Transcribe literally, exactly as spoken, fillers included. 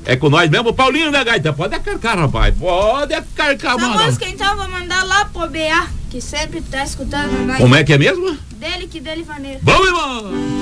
É com nós mesmo, Paulinho da Gaita. Pode acarcar, rapaz. Pode acarcar, mano. Essa música então vou mandar lá pro B A, que sempre tá escutando nós. Como é que é mesmo? Dele que dele vaneiro. Vamos, irmão!